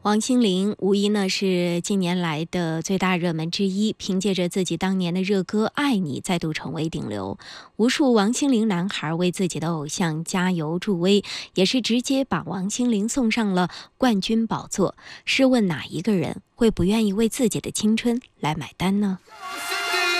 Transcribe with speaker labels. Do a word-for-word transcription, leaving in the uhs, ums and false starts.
Speaker 1: 王心凌无疑呢是近年来的最大热门之一，凭借着自己当年的热歌《爱你》再度成为顶流，无数王心凌男孩为自己的偶像加油助威，也是直接把王心凌送上了冠军宝座。试问哪一个人会不愿意为自己的青春来买单呢？